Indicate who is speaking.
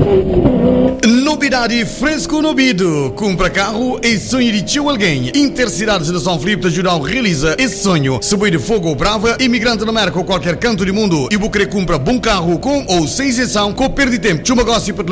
Speaker 1: Novidade fresco no ouvido. Compra carro e sonho de tio alguém. Intercidades de São Filipe te ajudam a realizar esse sonho. Se de fogo ou brava, imigrante na América ou qualquer canto do mundo e você compra bom carro com ou sem isenção, com perde tempo. Chuma gossip